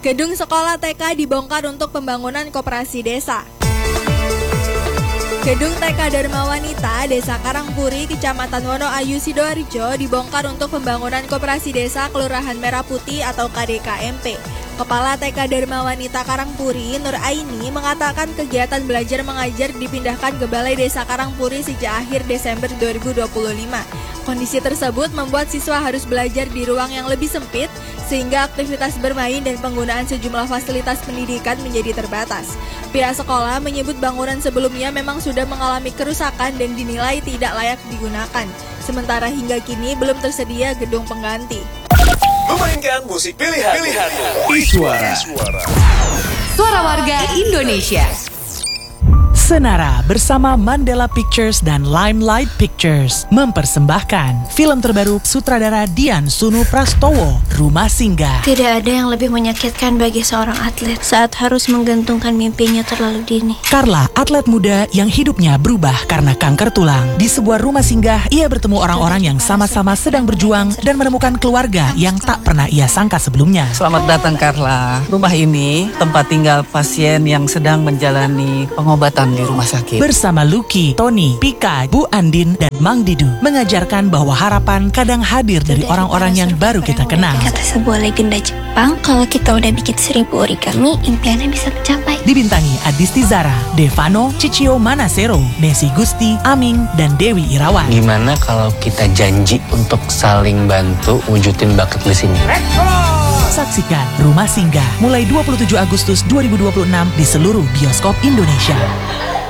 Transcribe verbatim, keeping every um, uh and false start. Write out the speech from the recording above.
Gedung sekolah T K dibongkar untuk pembangunan koperasi desa. Gedung T K Dharma Wanita, Desa Karangpuri, Kecamatan Wonoayu, Sidoarjo dibongkar untuk pembangunan koperasi desa Kelurahan Merah Putih atau K D K M P. Kepala T K Dharma Wanita Karangpuri, Nur Aini, mengatakan kegiatan belajar mengajar dipindahkan ke Balai Desa Karangpuri sejak akhir Desember dua ribu dua puluh lima. Kondisi tersebut membuat siswa harus belajar di ruang yang lebih sempit, sehingga aktivitas bermain dan penggunaan sejumlah fasilitas pendidikan menjadi terbatas. Pihak sekolah menyebut bangunan sebelumnya memang sudah mengalami kerusakan dan dinilai tidak layak digunakan. Sementara hingga kini belum tersedia gedung pengganti. Memainkan musik pilihan, pilihanmu. Iswara. Suara warga Indonesia. Senara bersama Mandela Pictures dan Limelight Pictures mempersembahkan film terbaru sutradara Dian Sunu Prastowo, Rumah Singgah. Tidak ada yang lebih menyakitkan bagi seorang atlet saat harus menggantungkan mimpinya terlalu dini. Carla, atlet muda yang hidupnya berubah karena kanker tulang. Di sebuah rumah singgah, ia bertemu orang-orang yang sama-sama sedang berjuang dan menemukan keluarga yang tak pernah ia sangka sebelumnya. Selamat datang Carla. Rumah ini tempat tinggal pasien yang sedang menjalani pengobatan di rumah sakit. Bersama Lucky, Tony, Pika, Bu Andin, dan Mang Didu mengajarkan bahwa harapan kadang hadir dari orang-orang yang baru kita kenal. Kata sebuah legenda Jepang, kalau kita udah bikin seribu origami, impiannya bisa tercapai. Dibintangi Adisti Zara, Devano, Cicio Manasero, Nesi Gusti, Aming, dan Dewi Irawan. Gimana kalau kita janji untuk saling bantu wujudin bucket list ini? Saksikan Rumah Singgah mulai dua puluh tujuh Agustus dua ribu dua puluh enam di seluruh bioskop Indonesia.